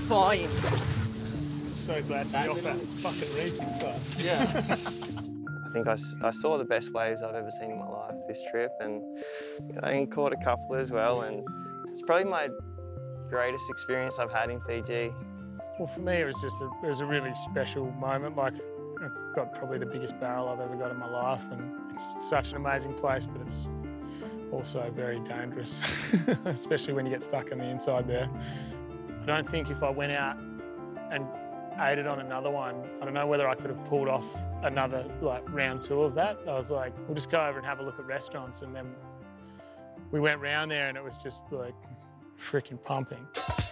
terrifying. So glad to be off that fucking reef inside. Yeah. I think I saw the best waves I've ever seen in my life this trip, and I caught a couple as well, and it's probably my greatest experience I've had in Fiji. Well, for me, it was a really special moment. Like, I got probably the biggest barrel I've ever got in my life, and it's such an amazing place, but it's also very dangerous, especially when you get stuck on the inside there. I don't think if I went out and aided on another one, I don't know whether I could have pulled off another round 2 of that. I was like, we'll just go over and have a look at restaurants, and then we went round there and it was just like freaking pumping.